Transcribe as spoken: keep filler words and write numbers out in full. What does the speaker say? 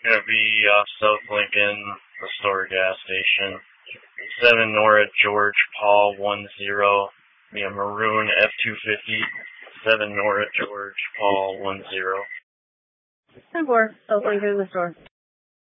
Gonna be off South Lincoln, the store gas station. Seven Nora George Paul one zero. Be a maroon F two fifty. Seven Nora George Paul one zero. ten four, South Lincoln, the store.